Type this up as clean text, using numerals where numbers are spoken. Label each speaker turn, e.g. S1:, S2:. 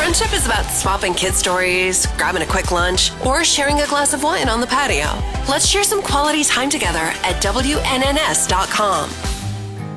S1: Friendship is about swapping kid stories, grabbing a quick lunch, or sharing a glass of wine on the patio. Let's share some quality time together at WNNS.com.